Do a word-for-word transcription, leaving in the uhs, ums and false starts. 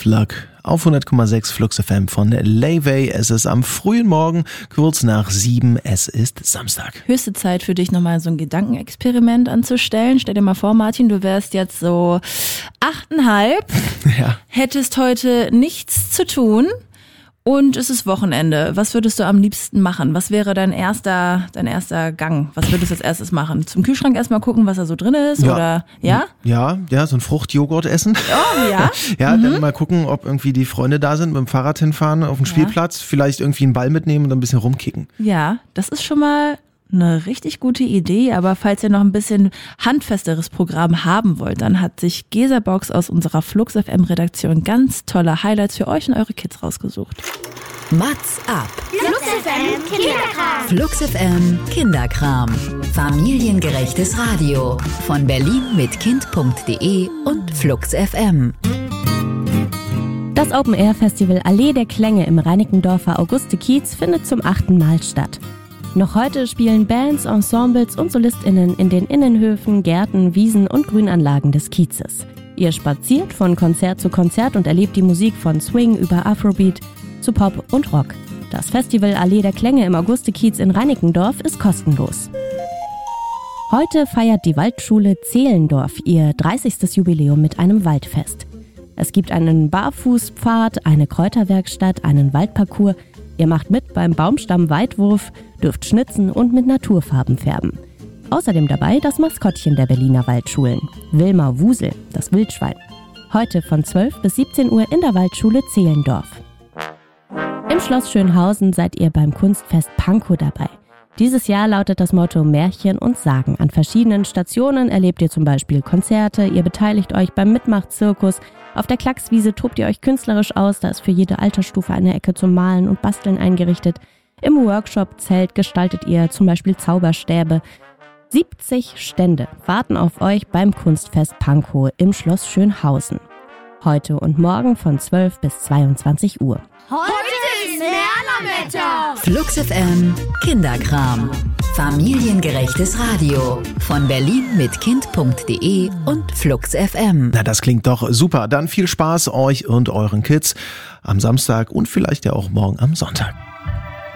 Tough Luck auf hundert Komma sechs Flux F M von Layway. Es ist am frühen Morgen, kurz nach sieben. Es ist Samstag. Höchste Zeit für dich, nochmal so ein Gedankenexperiment anzustellen. Stell dir mal vor, Martin, du wärst jetzt so achteinhalb, Ja. hättest heute nichts zu tun und es ist Wochenende. Was würdest du am liebsten machen? Was wäre dein erster, dein erster Gang? Was würdest du als erstes machen? Zum Kühlschrank erstmal gucken, was da so drin ist? Ja. Oder ja? Ja, ja, so ein Fruchtjoghurt essen. Oh, ja. Ja, Mhm. dann mal gucken, ob irgendwie die Freunde da sind, mit dem Fahrrad hinfahren auf den Ja. Spielplatz, vielleicht irgendwie einen Ball mitnehmen und ein bisschen rumkicken. Ja, das ist schon mal eine richtig gute Idee, aber falls ihr noch ein bisschen handfesteres Programm haben wollt, dann hat sich Gesabox aus unserer Flux F M Redaktion ganz tolle Highlights für euch und eure Kids rausgesucht. Mats ab. Flux F M Kinderkram. Flux F M Kinderkram. Familiengerechtes Radio von Berlin mit Kind punkt de und Flux F M. Das Open-Air-Festival Allee der Klänge im Reinickendorfer Auguste-Kiez findet zum achten Mal statt. Noch heute spielen Bands, Ensembles und SolistInnen in den Innenhöfen, Gärten, Wiesen und Grünanlagen des Kiezes. Ihr spaziert von Konzert zu Konzert und erlebt die Musik von Swing über Afrobeat zu Pop und Rock. Das Festival Allee der Klänge im Auguste-Kiez in Reinickendorf ist kostenlos. Heute feiert die Waldschule Zehlendorf ihr dreißigstes Jubiläum mit einem Waldfest. Es gibt einen Barfußpfad, eine Kräuterwerkstatt, einen Waldparcours. Ihr macht mit beim Baumstamm-Weitwurf, dürft schnitzen und mit Naturfarben färben. Außerdem dabei das Maskottchen der Berliner Waldschulen, Wilma Wusel, das Wildschwein. Heute von zwölf bis siebzehn Uhr in der Waldschule Zehlendorf. Im Schloss Schönhausen seid ihr beim Kunstfest Pankow dabei. Dieses Jahr lautet das Motto Märchen und Sagen. An verschiedenen Stationen erlebt ihr zum Beispiel Konzerte, ihr beteiligt euch beim Mitmachzirkus. Auf der Klackswiese tobt ihr euch künstlerisch aus, da ist für jede Altersstufe eine Ecke zum Malen und Basteln eingerichtet. Im Workshop-Zelt gestaltet ihr zum Beispiel Zauberstäbe. siebzig Stände warten auf euch beim Kunstfest Pankow im Schloss Schönhausen. Heute und morgen von zwölf bis zweiundzwanzig Uhr. Heute ist Mernerwetter. Flux F M Kinderkram. Familiengerechtes Radio von Berlin mit Kind punkt de und Flux F M. Na, das klingt doch super. Dann viel Spaß euch und euren Kids am Samstag und vielleicht ja auch morgen am Sonntag.